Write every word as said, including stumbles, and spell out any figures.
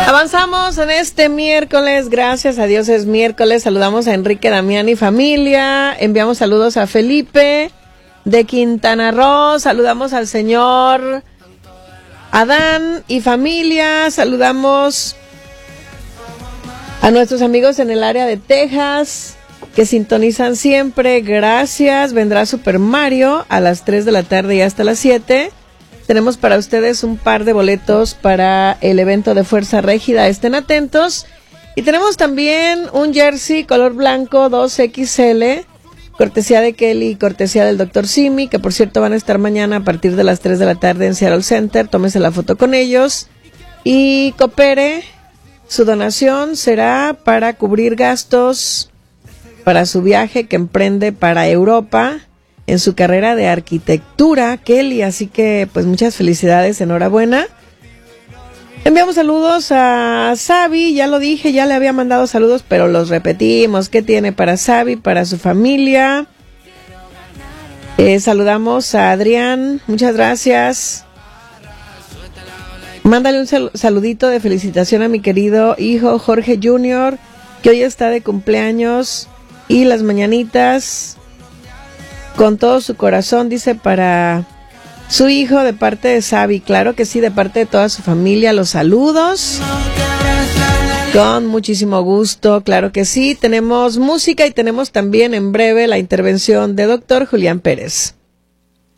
Avanzamos en este miércoles, gracias a Dios es miércoles. Saludamos a Enrique, Damián y familia. Enviamos saludos a Felipe de Quintana Roo. Saludamos al señor Adán y familia. Saludamos a nuestros amigos en el área de Texas que sintonizan siempre. Gracias. Vendrá Super Mario a las tres de la tarde y hasta las siete. Tenemos para ustedes un par de boletos para el evento de Fuerza Régida. Estén atentos. Y tenemos también un jersey color blanco dos equis ele, cortesía de Kelly y cortesía del doctor Simi, que por cierto van a estar mañana a partir de las tres de la tarde en Seattle Center. Tómese la foto con ellos y coopere. Su donación será para cubrir gastos para su viaje que emprende para Europa en su carrera de arquitectura, Kelly, así que pues muchas felicidades, enhorabuena. Enviamos saludos a Sabi, ya lo dije, ya le había mandado saludos, pero los repetimos. ¿Qué tiene para Sabi, para su familia? Eh, saludamos a Adrián, muchas gracias. Mándale un sal- saludito de felicitación a mi querido hijo Jorge junior, que hoy está de cumpleaños, y las mañanitas con todo su corazón, dice, para su hijo de parte de Sabi. Claro que sí, de parte de toda su familia, los saludos. Con muchísimo gusto, claro que sí. Tenemos música y tenemos también en breve la intervención de doctor Julián Pérez.